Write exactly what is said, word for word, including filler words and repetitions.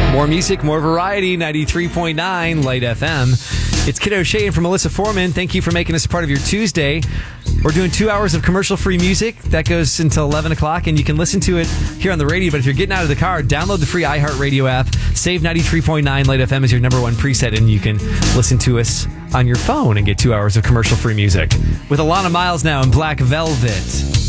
More music, more variety, ninety-three point nine Light F M. It's Kid O'Shea and for Melissa Foreman. Thank you for making us a part of your Tuesday. We're doing two hours of commercial-free music. That goes until eleven o'clock, and you can listen to it here on the radio. But if you're getting out of the car, download the free iHeartRadio app. Save ninety-three point nine Light F M as your number one preset, and you can listen to us on your phone and get two hours of commercial-free music. With Alana Miles now in Black Velvet.